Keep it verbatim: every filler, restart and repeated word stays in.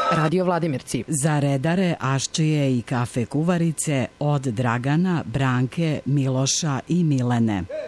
Radio Vladimirci. Za redare, aščije i kafe kuvarice od Dragana, Branke, Miloša i Milene.